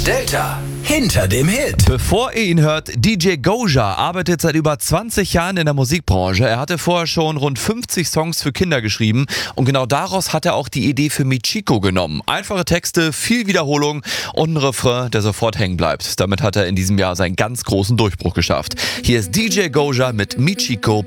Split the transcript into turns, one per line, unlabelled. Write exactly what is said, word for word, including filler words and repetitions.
Delta hinter dem Hit.
Bevor ihr ihn hört, D J Goja arbeitet seit über zwanzig Jahren in der Musikbranche. Er hatte vorher schon rund fünfzig Songs für Kinder geschrieben und genau daraus hat er auch die Idee für Michiko genommen. Einfache Texte, viel Wiederholung und ein Refrain, der sofort hängen bleibt. Damit hat er in diesem Jahr seinen ganz großen Durchbruch geschafft. Hier ist D J Goja mit Michiko